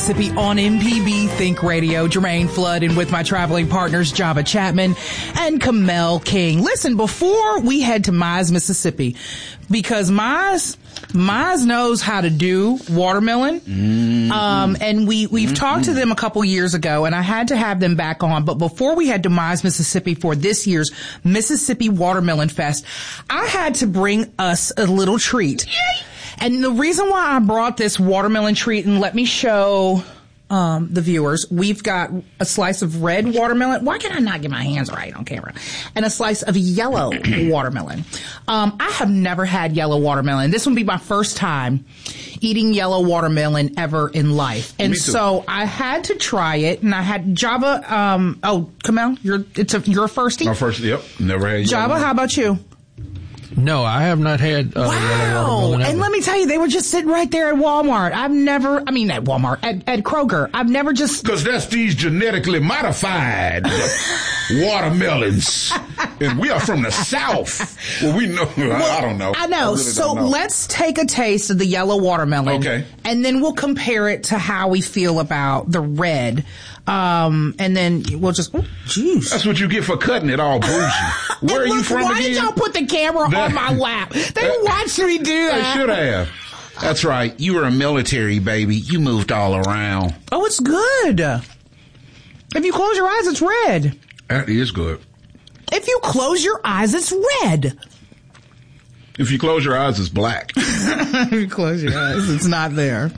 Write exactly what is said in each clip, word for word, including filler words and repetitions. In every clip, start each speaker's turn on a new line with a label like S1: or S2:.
S1: Mississippi on M P B Think Radio. Jermaine Flood and with my traveling partners, Java Chapman and Kamel King. Listen, before we head to Mize, Mississippi, because Mize, Mize knows how to do watermelon. Mm-hmm. Um, and we, we've mm-hmm. talked to them a couple years ago, and I had to have them back on. But before we head to Mize, Mississippi for this year's Mississippi Watermelon Fest, I had to bring us a little treat. And the reason why I brought this watermelon treat, and let me show um the viewers, we've got a slice of red watermelon. Why can I not get my hands right on camera? And a slice of yellow watermelon. Um, I have never had yellow watermelon. This will be my first time eating yellow watermelon ever in life. And so I had to try it, and I had Java, um, oh, Kamel, you're, it's a, you're a firstie?
S2: My first, yep, never had
S1: Java, how about you?
S3: No, I have not had uh,
S1: wow.
S3: yellow watermelon ever.
S1: And let me tell you, they were just sitting right there at Walmart. I've never, I mean at Walmart, at, at Kroger. I've never just...
S2: Because that's these genetically modified watermelons. And we are from the South. Well, we know, well, I don't know.
S1: I know.
S2: I really
S1: so
S2: know.
S1: Let's take a taste of the yellow watermelon.
S2: Okay.
S1: And then we'll compare it to how we feel about the red. Um, and then we'll just, oh, jeez.
S2: That's what you get for cutting it all bougie. Where are
S1: look,
S2: you from
S1: why
S2: again?
S1: Why did y'all put the camera
S2: that,
S1: on my lap? They watched me do that.
S2: They should have. That's right. You were a military baby. You moved all around.
S1: Oh, it's good. If you close your eyes, it's red.
S2: That is good.
S1: If you close your eyes, it's red.
S2: If you close your eyes, it's black.
S1: If you close your eyes, it's not there.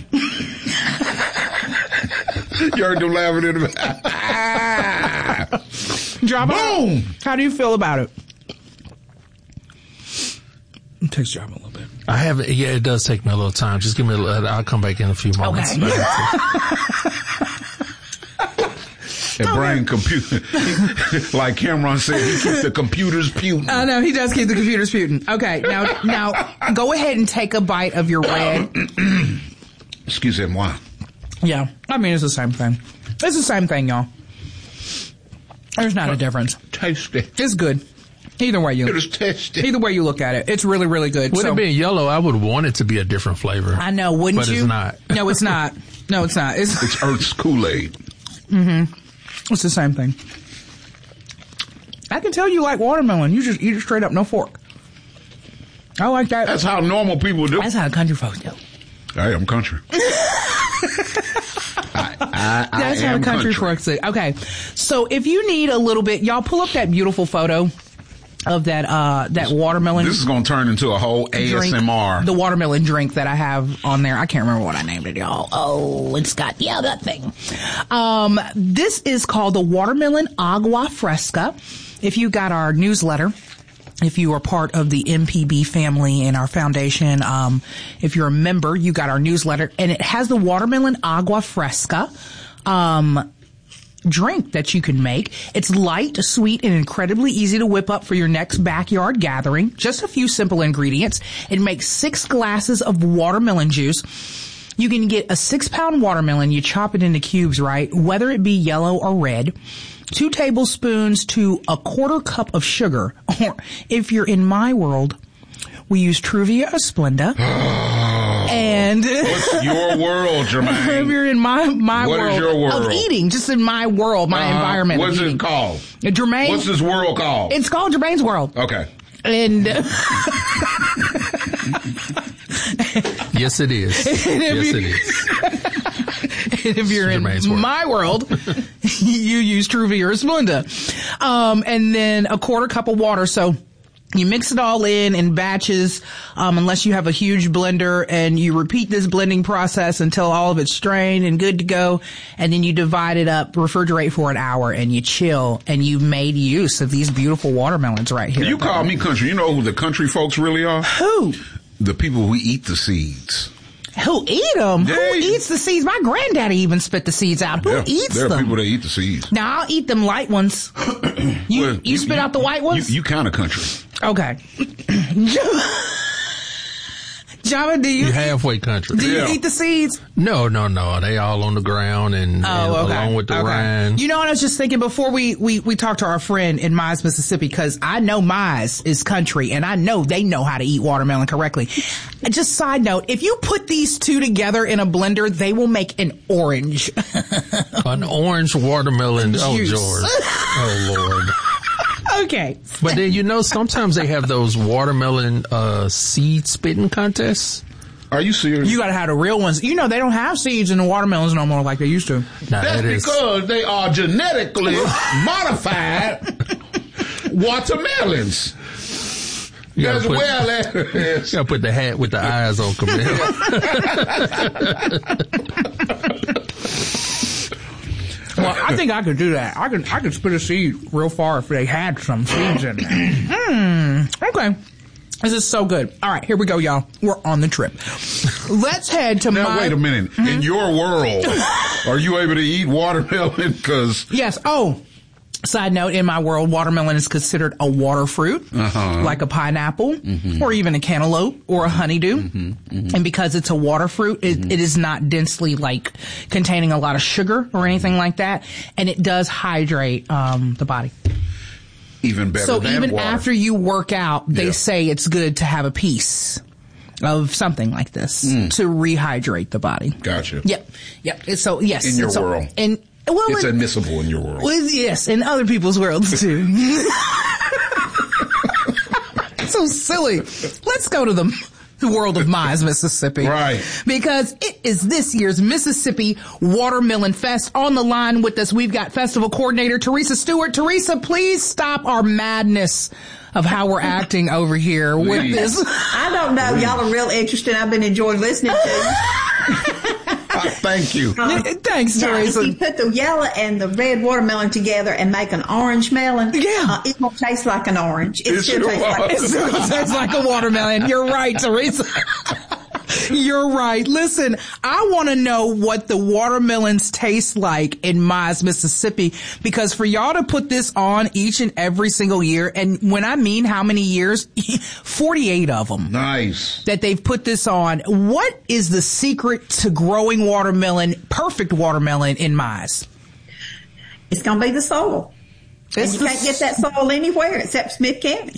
S2: You heard them laughing in the back.
S1: Java,
S2: boom!
S1: How do you feel about it? It takes Java a little bit.
S3: I haven't. Yeah, it does take me a little time. Just give me a little. I'll come back in a few moments.
S1: Okay.
S2: And brain computer, like Cameron said, he keeps the computers puting.
S1: I know, he does keep the computers puting. Okay, now, now, go ahead and take a bite of your red.
S2: Excusez-moi.
S1: Yeah, I mean, it's the same thing. It's the same thing, y'all. There's not a difference.
S2: Tasty.
S1: It's good. Either way you,
S2: it is tasty.
S1: Either way you look at it, it's really, really good.
S3: With
S1: so,
S3: it being yellow, I would want it to be a different flavor.
S1: I know, wouldn't
S3: but
S1: you?
S3: But it's not.
S1: No, it's not. No, it's not. It's,
S2: it's Earth's Kool-Aid.
S1: Mm-hmm. It's the same thing. I can tell you like watermelon. You just eat it straight up, no fork. I like that.
S2: That's how normal people do.
S1: That's how country folks do.
S2: I am country. I, I, I
S1: That's how country, country folks do. Okay. So if you need a little bit, y'all pull up that beautiful photo of that uh that watermelon.
S2: This is going to turn into a whole A S M R.
S1: Drink, the watermelon drink that I have on there. I can't remember what I named it, y'all. Oh, it's got, yeah, that thing. Um, this is called the Watermelon Agua Fresca. If you got our newsletter, if you are part of the M P B family and our foundation, um, if you're a member, you got our newsletter, and it has the Watermelon Agua Fresca, um, drink that you can make. It's light, sweet, and incredibly easy to whip up for your next backyard gathering. Just a few simple ingredients. It makes six glasses of watermelon juice. You can get a six pound watermelon. You chop it into cubes, right? Whether it be yellow or red. Two tablespoons to a quarter cup of sugar. Or if you're in my world, we use Truvia Esplenda. And
S2: what's your world, Jermaine?
S1: If you're in my my
S2: what
S1: world,
S2: is your world
S1: of eating, just in my world, my
S2: uh,
S1: environment.
S2: What's
S1: of
S2: it called?
S1: Jermaine.
S2: What's this world called?
S1: It's called Jermaine's World.
S2: Okay.
S1: And uh,
S3: yes, it is. Yes, it
S1: is. And if you're in
S3: Jermaine's
S1: my world, you use Truvia or Splenda. Um, and then a quarter cup of water. So you mix it all in in batches, um, unless you have a huge blender, and you repeat this blending process until all of it's strained and good to go. And then you divide it up, refrigerate for an hour, and you chill, and you've made use of these beautiful watermelons right here.
S2: You call me country. You know who the country folks really are?
S1: Who?
S2: The people who eat the seeds.
S1: Who eat them?
S2: Yeah.
S1: Who eats the seeds? My granddaddy even spit the seeds out. Who
S2: there,
S1: eats
S2: there
S1: them?
S2: There are people that eat the seeds.
S1: Now, I'll eat them light ones. you,
S2: well,
S1: you,
S2: you
S1: spit
S2: you,
S1: out the white ones?
S2: You, you kind of country.
S1: Okay. Java, do you?
S3: You halfway country.
S1: Do you
S2: Yeah.
S1: eat the seeds?
S3: No, no, no. They all on the ground and,
S1: Oh,
S3: and
S1: okay.
S3: along with the
S1: okay.
S3: rind.
S1: You know what I was just thinking before we, we, we talked to our friend in Mize, Mississippi, because I know Mize is country and I know they know how to eat watermelon correctly. Just side note, if you put these two together in a blender, they will make an orange.
S3: An orange watermelon. Oh,
S1: Juice.
S3: George. Oh, Lord.
S1: Okay.
S3: But then, you know, sometimes they have those watermelon uh, seed spitting contests.
S2: Are you serious?
S1: You gotta have the real ones. You know, they don't have seeds in the watermelons no more like they used to.
S3: Nah,
S2: That's
S3: that is-
S2: because they are genetically modified watermelons.
S3: You gotta
S2: As
S3: put-
S2: well as
S3: You gotta put the hat with the eyes on, Camille.
S1: Well, I think I could do that. I could I could spit a seed real far if they had some seeds in there. Hmm. Okay. This is so good. All right, here we go, y'all. We're on the trip. Let's head to
S2: Now,
S1: my...
S2: wait a minute.
S1: Mm-hmm.
S2: In your world, are you able to eat watermelon? Because
S1: Yes. Oh, side note, in my world, watermelon is considered a water fruit,
S2: Uh-huh.
S1: like a pineapple,
S2: Mm-hmm.
S1: or even a cantaloupe, or a honeydew.
S2: Mm-hmm. Mm-hmm.
S1: And because it's a water fruit, it,
S2: Mm-hmm.
S1: it is not densely, like, containing a lot of sugar or anything like that. And it does hydrate um, the body.
S2: even better
S1: So
S2: than
S1: even
S2: water.
S1: after you work out, they
S2: Yeah.
S1: say it's good to have a piece of something like this to rehydrate the body.
S2: Gotcha.
S1: Yep. Yep. It's so yes.
S2: In your
S1: so,
S2: world.
S1: And well,
S2: It's
S1: in-
S2: admissible in your world.
S1: well, yes, in other people's worlds too. So silly. Let's go to the, the world of Mize, Mississippi.
S2: Right.
S1: Because it is this year's Mississippi Watermelon Fest. On the line with us, we've got festival coordinator Teresa Stewart. Teresa, please stop our madness of how we're acting over here with
S2: Please.
S1: this.
S4: I don't know. Y'all are real interesting. I've been enjoying listening to you.
S2: Uh, thank you.
S1: Thanks,
S4: Now, if
S1: Teresa.
S4: you put the yellow and the red watermelon together and make an orange melon,
S1: Yeah.
S4: uh, it won't taste like an orange. It
S2: It
S4: still
S2: sure
S4: tastes like
S1: It still tastes like a watermelon. You're right, Teresa. You're right. Listen, I want to know what the watermelons taste like in Mize, Mississippi, because for y'all to put this on each and every single year, and when I mean how many years, forty-eight of them
S2: Nice.
S1: that they've put this on. What is the secret to growing watermelon, perfect watermelon in Mize?
S4: It's going to be the soil. And
S1: It's
S4: you
S1: the
S4: can't get that soil anywhere except Smith County.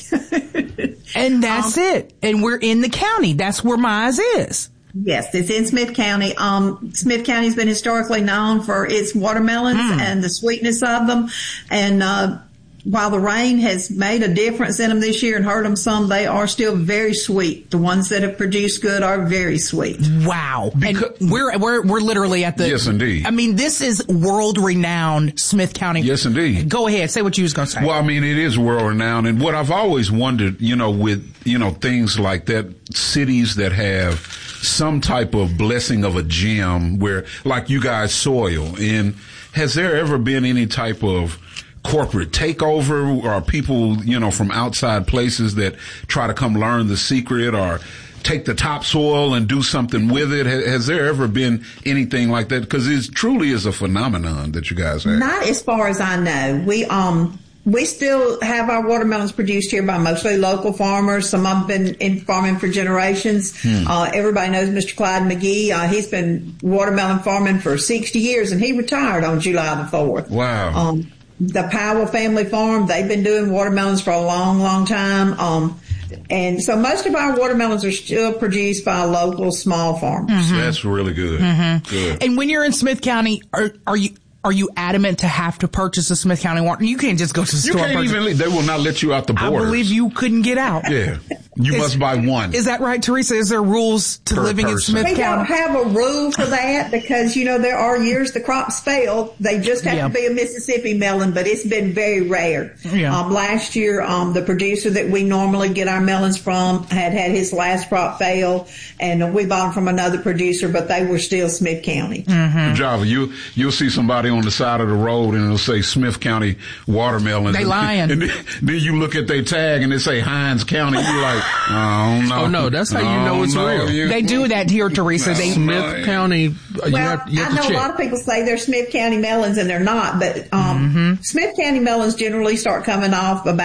S1: And that's it. And we're in the county. That's where Mize is.
S4: Yes, it's in Smith County. Um, Smith County's been historically known for its watermelons and the sweetness of them. And, uh, while the rain has made a difference in them this year and hurt them some, they are still very sweet. The ones that have produced good are very sweet.
S1: Wow.
S2: Because-
S1: and we're, we're, we're literally at the...
S2: Yes, indeed.
S1: I mean, this is world-renowned Smith County.
S2: Yes, indeed.
S1: Go ahead. Say what you was going to say.
S2: Well, I mean, it is world renowned. And what I've always wondered, you know, with, you know, things like that, cities that have some type of blessing of a gem where, like you guys, soil. And has there ever been any type of corporate takeover or people, you know, from outside places that try to come learn the secret or take the topsoil and do something with it? Has, has there ever been anything like that? Because it truly is a phenomenon that you guys have.
S4: Not as far as I know. We, um, we still have our watermelons produced here by mostly local farmers. Some of them have been in farming for generations.
S2: Hmm.
S4: Uh, everybody knows Mister Clyde McGee. Uh, he's been watermelon farming for sixty years and he retired on July the fourth.
S2: Wow.
S4: Um, the Powell family farm, they've been doing watermelons for a long, long time. Um, and so most of our watermelons are still produced by local small farmers.
S2: So that's really good. Good.
S1: and when you're in Smith County, are, are you... Are you adamant to have to purchase a Smith County water? You can't just go to the
S2: You
S1: store.
S2: can't
S1: and purchase.
S2: even leave. They will not let you out the
S1: I
S2: borders.
S1: believe you couldn't get out.
S2: Yeah. You
S1: Is-
S2: must buy one.
S1: Is that right, Teresa? Is there rules to
S2: Per
S1: living
S2: person.
S1: in Smith
S4: We don't
S1: County?
S4: have a rule for that because, you know, there are years the crops fail. They just have
S1: Yeah.
S4: to be a Mississippi melon, but it's been very rare.
S1: Yeah.
S4: Um, last year, um, the producer that we normally get our melons from had had his last crop fail and we bought them from another producer, but they were still Smith County.
S1: Mm.
S2: Java, you, you'll see somebody on the side of the road and it'll say Smith County watermelon.
S1: They lying.
S2: And then, then you look at their tag and they say Hines County. You're like, oh no.
S3: Oh, no, that's how you know it's real.
S2: You-
S1: They do that here, Teresa. They,
S3: Smith County, uh, you
S4: Well,
S3: have, you have
S4: I
S3: to
S4: know
S3: check.
S4: a lot of people say they're Smith County melons and they're not, but um,
S1: Mm-hmm.
S4: Smith County melons generally start coming off about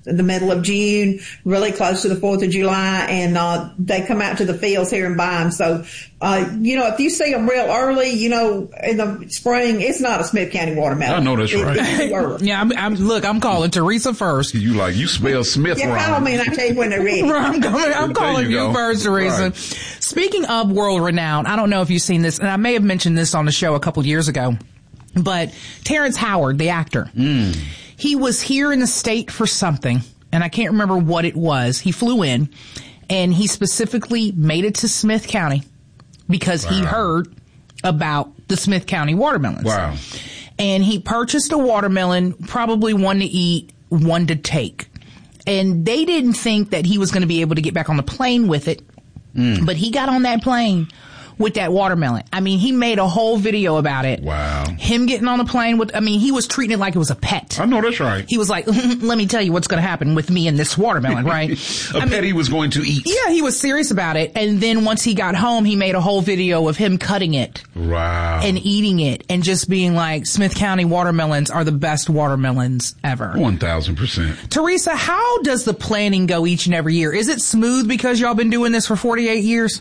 S4: the middle of June, really close to the fourth of July, and uh, they come out to the fields here and buy them. So, uh, you know, if you see them real early, you know, in the spring, it's not a Smith County watermelon.
S2: I know that's
S4: It-
S2: right.
S4: it's too early.
S1: Yeah, I'm, I'm, look, I'm calling Teresa first.
S2: You like, you spell Smith
S4: Yeah,
S2: wrong.
S4: call me and I tell you when they're ready.
S1: I'm, calling- I'm
S2: There
S1: calling
S2: you
S1: you,
S2: go.
S1: first, Teresa.
S2: Right.
S1: Speaking of world renowned, I don't know if you've seen this, and I may have mentioned this on the show a couple years ago, but Terrence Howard, the actor,
S2: Mm.
S1: he was here in the state for something, and I can't remember what it was. He flew in, and he specifically made it to Smith County because he
S2: Wow.
S1: heard about the Smith County watermelons.
S2: Wow.
S1: And he purchased a watermelon, probably one to eat, one to take. And they didn't think that he was going to be able to get back on the plane with it. Mm. But he got on that plane with that watermelon. I mean, he made a whole video about it.
S2: Wow.
S1: Him getting on the plane with, I mean, he was treating it like it was a pet.
S2: I know that's right.
S1: He was like, let me tell you what's going to happen with me and this watermelon, right?
S2: a
S1: I
S2: pet
S1: mean,
S2: he was going to eat.
S1: yeah, he was serious about it. And then once he got home, he made a whole video of him cutting it
S2: Wow.
S1: and eating it and just being like, Smith County watermelons are the best watermelons ever.
S2: one thousand percent.
S1: Teresa, how does the planning go each and every year? Is it smooth because y'all been doing this for forty-eight years?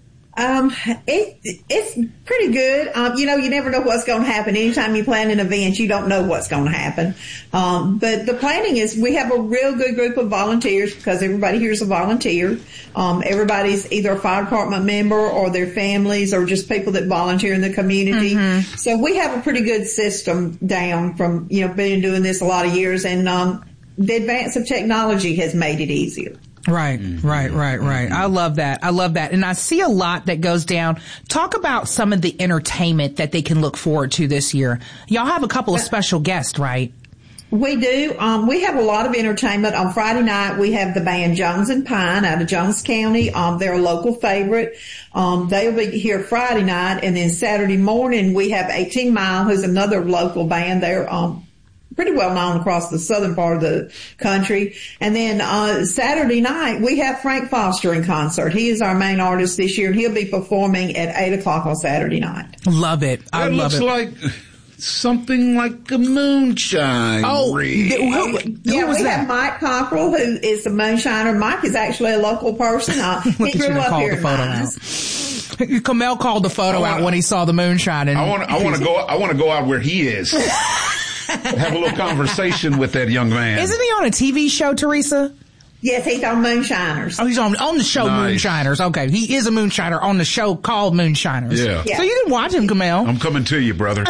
S4: Um, it, it's pretty good. Um, you know, you never know what's going to happen. Anytime you plan an event, you don't know what's going to happen. Um, but the planning is, we have a real good group of volunteers because everybody here is a volunteer. Um, everybody's either a fire department member or their families or just people that volunteer in the community. Mm-hmm. So we have a pretty good system down from, you know, being doing this a lot of years, and, um, the advance of technology has made it easier.
S1: Right, mm-hmm. right, right, right. Mm-hmm. I love that. I love that. And I see a lot that goes down. Talk about some of the entertainment that they can look forward to this year. Y'all have a couple of special guests, right?
S4: We do. Um, we have a lot of entertainment. On Friday night, we have the band Jones and Pine out of Jones County. Um, they're a local favorite. Um, they'll be here Friday night. And then Saturday morning, we have eighteen mile, who's another local band. They're, um, pretty well known across the southern part of the country. And then uh Saturday night, we have Frank Foster in concert. He is our main artist this year, and he'll be performing at eight o'clock on Saturday night.
S1: Love it. I
S2: That
S1: love
S2: looks
S1: it.
S2: like something like a moonshine.
S1: Oh,
S2: ring.
S1: th- who, who
S4: yeah,
S1: was
S4: we
S1: that?
S4: have Mike Cockrell, who is the moonshiner. Mike is actually a local person. Uh, he
S1: Look at
S4: grew
S1: you to
S4: up
S1: call
S4: here
S1: the
S4: in
S1: photo
S4: Mines.
S1: out. Kamel called the photo
S2: I wanna-
S1: out when he saw the moonshine. And
S2: I want. I want to go. I want to go out where he is. Have a little conversation with that young man.
S1: Isn't he on a T V show, Teresa?
S4: Yes, he's on Moonshiners.
S1: Oh, he's on on the show
S2: Nice.
S1: Moonshiners. Okay, he is a moonshiner on the show called Moonshiners.
S2: Yeah.
S4: Yeah.
S1: So you didn't watch him, Kamel?
S2: I'm coming to you, brother.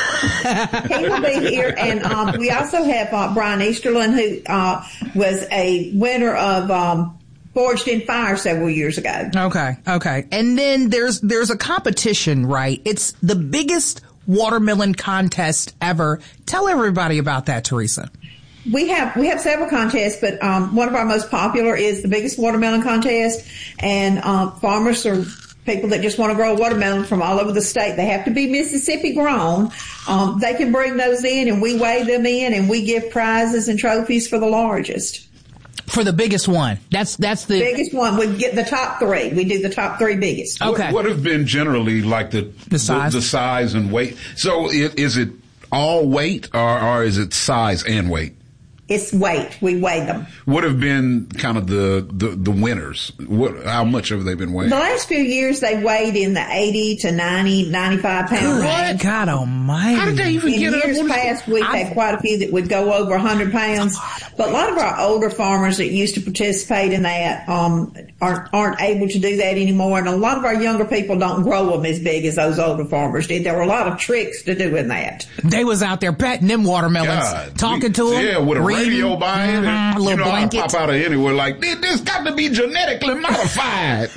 S4: He will be here. And um, we also have uh, Brian Easterlin, who uh, was a winner of um, Forged in Fire several years ago.
S1: Okay, okay. And then there's there's a competition, right? It's the biggest watermelon contest ever. Tell everybody about that, Teresa.
S4: We have we have several contests, but um, one of our most popular is the biggest watermelon contest. And uh, farmers are people that just want to grow a watermelon from all over the state. They have to be Mississippi grown. Um, they can bring those in, and we weigh them in, and we give prizes and trophies for the largest.
S1: For the biggest one. That's that's the
S4: Biggest one, we get the top three. We do the top three biggest.
S1: Okay.
S2: What, what have been generally like the
S1: The size?
S2: the, size and weight? So it, is it all weight or, or is it size and weight?
S4: It's weight. We weigh them.
S2: What have been kind of the, the, the winners? What, how much have they been weighing?
S4: The last few years, they weighed in the eighty to ninety, ninety-five pound range.
S1: God almighty.
S2: How did they even
S4: In
S2: get up?
S4: years
S2: What is-
S4: past, we've
S1: I-
S4: had quite a few that would go over one hundred pounds. But a lot of our older farmers that used to participate in that um, aren't, aren't able to do that anymore. And a lot of our younger people don't grow them as big as those older farmers did. There were a lot of tricks to doing that.
S1: They was out there petting them watermelons,
S2: God,
S1: talking
S2: we-
S1: to them.
S2: Yeah, with a
S1: reading,
S2: radio by it.
S1: mhm,
S2: and,
S1: a little
S2: you know, I
S1: blanket.
S2: pop out of anywhere like, this, this got to be genetically modified.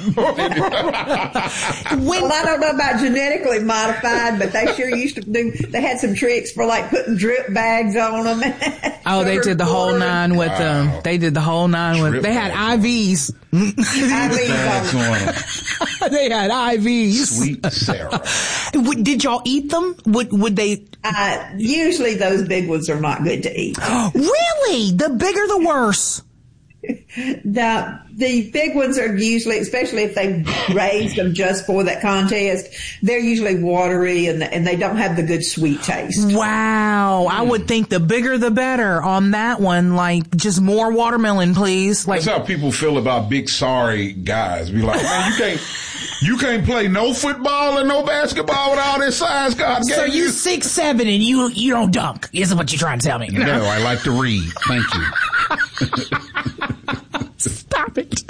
S1: When-
S4: Well, I don't know about genetically modified, but they sure used to do, they had some tricks for like putting drip bags on them.
S1: oh, they did the whole nine with them.
S2: Wow.
S1: They did the whole nine with.
S2: Drip
S1: They had
S2: bags.
S1: I Vs.
S2: That's
S4: I
S2: on 'em.
S1: They had I Vs.
S2: Sweet Sarah.
S1: Would- Did y'all eat them? Would would they?
S4: uh, usually those big ones are not good to eat.
S1: Really? The bigger, the worse.
S4: The, the big ones are usually, especially if they raised them just for that contest, they're usually watery and, and they don't have the good sweet taste.
S1: Wow. I would think the bigger the better on that one. Like, just more watermelon, please. Like,
S2: that's how people feel about big sorry guys. Be like, man, you can't, you can't play no football and no basketball with all this size God gave
S1: so you
S2: you.
S1: six seven and you you don't dunk. Isn't what you're trying to tell me?
S2: No, I like to read. Thank you.
S1: Stop it.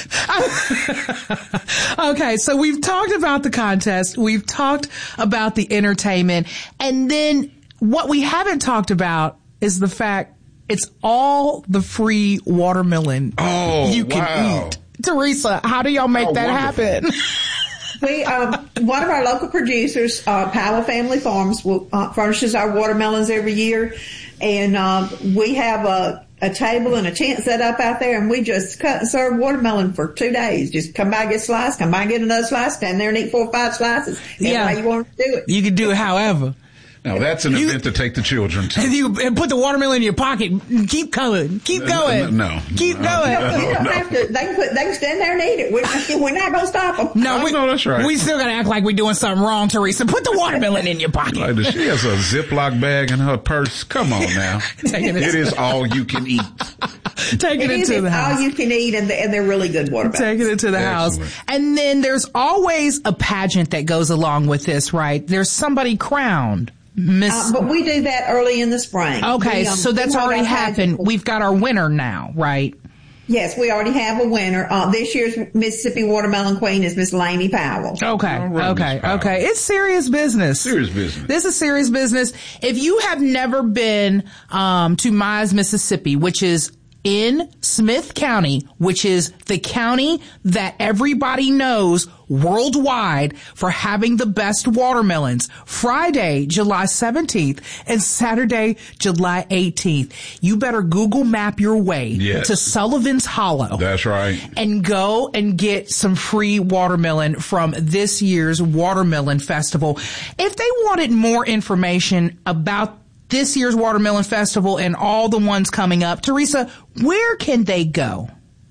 S1: Okay, so we've talked about the contest. We've talked about the entertainment. And then what we haven't talked about is the fact it's all the free watermelon
S2: oh,
S1: you can
S2: wow.
S1: eat. Teresa, how do y'all make
S2: oh,
S1: that
S2: wonderful.
S1: happen?
S4: We, um, one of our local producers, uh, Powell Family Farms, will, uh, furnishes our watermelons every year. And, um, we have a, a table and a tent set up out there, and we just cut and serve watermelon for two days. Just come by, get a slice, come by and get another slice, stand there and eat four or five slices. That's
S1: Yeah.
S4: how you want to do it.
S1: You can do it however.
S2: Now that's an
S1: You-
S2: event to take the children to.
S1: And you and put the watermelon in your pocket. Keep going. Keep going.
S2: No.
S1: Keep
S2: No.
S1: going.
S4: No, you don't
S2: no.
S4: have to. They can put. They can stand there and eat it. We're, we're not going to stop them.
S1: No,
S2: Oh,
S1: we,
S2: no, that's right.
S1: we still gotta act like we're doing something wrong, Teresa. Put the watermelon in your pocket.
S2: Like this, she has a Ziploc bag in her purse. Come on now.
S1: Taking it-
S2: It is all you can eat.
S1: Taking
S4: It
S1: it
S4: is
S1: to the
S4: all
S1: house.
S4: you can eat, and, and they're really good watermelons.
S1: Taking it to the
S2: Excellent.
S1: house. And then there's always a pageant that goes along with this, right? There's somebody crowned. Miss.
S4: Uh, but we do that early in the spring.
S1: Okay,
S4: We, um,
S1: so that's
S4: we hold
S1: already
S4: our pageant
S1: happened.
S4: for-
S1: We've got our winner now, right?
S4: Yes, we already have a winner. Uh, this year's Mississippi Watermelon Queen is Miss Lainey Powell.
S1: Okay,
S2: All right,
S1: okay,
S2: Miss Powell.
S1: okay. It's serious business.
S2: Serious business.
S1: This is serious business. If you have never been um to Mize, Mississippi, which is in Smith County, which is the county that everybody knows worldwide for having the best watermelons, Friday, July seventeenth and Saturday, July eighteenth. You better Google map your way
S2: Yes.
S1: to Sullivan's Hollow.
S2: That's right.
S1: And go and get some free watermelon from this year's Watermelon Festival. If they wanted more information about this year's Watermelon Festival and all the ones coming up, Teresa, where can they go?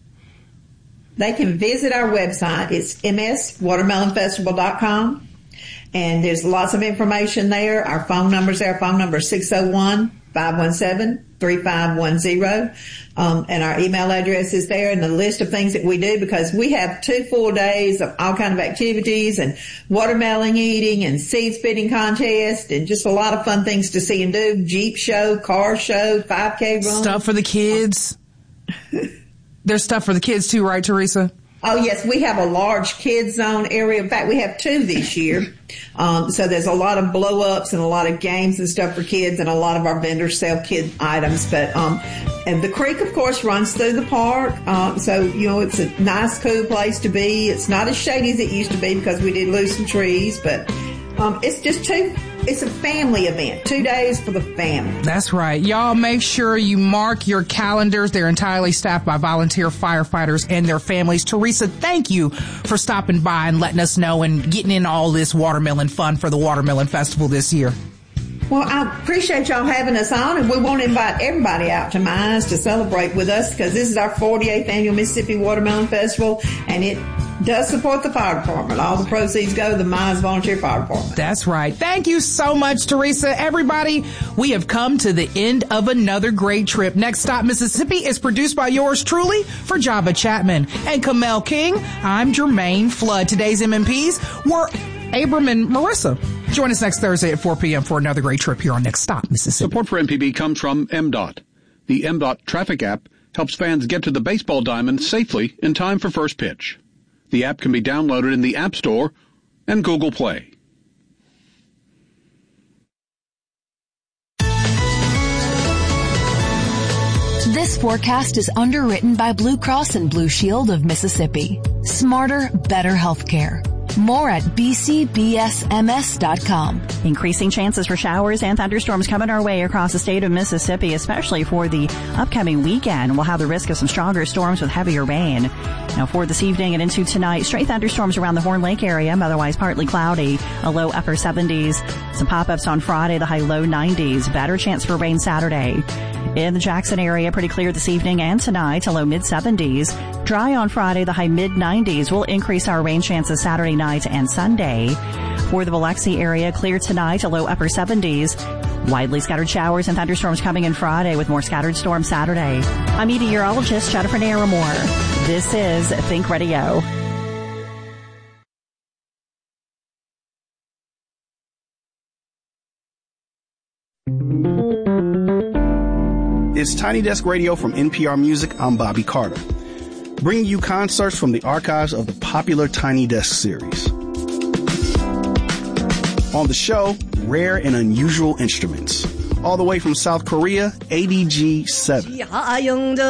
S4: They can visit our website. It's m s watermelon festival dot com. And there's lots of information there. Our phone number's there. Our phone number is six oh one, five one seven, three five one zero. Um, and our email address is there and the list of things that we do, because we have two full days of all kind of activities and watermelon eating and seed spitting contest and just a lot of fun things to see and do. Jeep show, car show, five K run.
S1: Stuff for the kids. There's stuff for the kids too, right, Teresa?
S4: Oh, yes, we have a large kids zone area. In fact, we have two this year. Um, so there's a lot of blow-ups and a lot of games and stuff for kids, and a lot of our vendors sell kid items. But um, and the creek, of course, runs through the park. Um, so, you know, it's a nice, cool place to be. It's not as shady as it used to be because we did lose some trees, but um, it's just two. It's a family event. Two days for the family.
S1: That's right. Y'all make sure you mark your calendars. They're entirely staffed by volunteer firefighters and their families. Teresa, thank you for stopping by and letting us know and getting in all this watermelon fun for the Watermelon Festival this year.
S4: Well, I appreciate y'all having us on, and we want to invite everybody out to Mize to celebrate with us, because this is our forty-eighth annual Mississippi Watermelon Festival, and it does support the fire department. All the proceeds go to the Mize Volunteer Fire Department.
S1: That's right. Thank you so much, Teresa. Everybody, we have come to the end of another great trip. Next Stop Mississippi is produced by yours truly for Java Chapman and Kamel King. I'm Jermaine Flood. Today's M M Ps were Abram and Marissa. Join us next Thursday at four p.m. for another great trip here on Next Stop Mississippi.
S5: Support for M P B comes from M DOT. The M DOT traffic app helps fans get to the baseball diamond safely in time for first pitch. The app can be downloaded in the App Store and Google Play.
S6: This forecast is underwritten by Blue Cross and Blue Shield of Mississippi. Smarter, better healthcare. More at b c b s m s dot com.
S7: Increasing chances for showers and thunderstorms coming our way across the state of Mississippi, especially for the upcoming weekend. We'll have the risk of some stronger storms with heavier rain. Now for this evening and into tonight, stray thunderstorms around the Horn Lake area, otherwise partly cloudy, a low upper seventies. Some pop-ups on Friday, the high low nineties. Better chance for rain Saturday. In the Jackson area, pretty clear this evening and tonight, a low mid seventies. Dry on Friday, the high mid nineties. Will increase our rain chances Saturday night and Sunday. For the Biloxi area, clear tonight, a low upper seventies. Widely scattered showers and thunderstorms coming in Friday with more scattered storms Saturday. I'm meteorologist Jennifer Naramore. This is Think Radio.
S8: It's Tiny Desk Radio from N P R Music. I'm Bobby Carter, bringing you concerts from the archives of the popular Tiny Desk series. On the show, rare and unusual instruments. All the way from South Korea, A D G seven.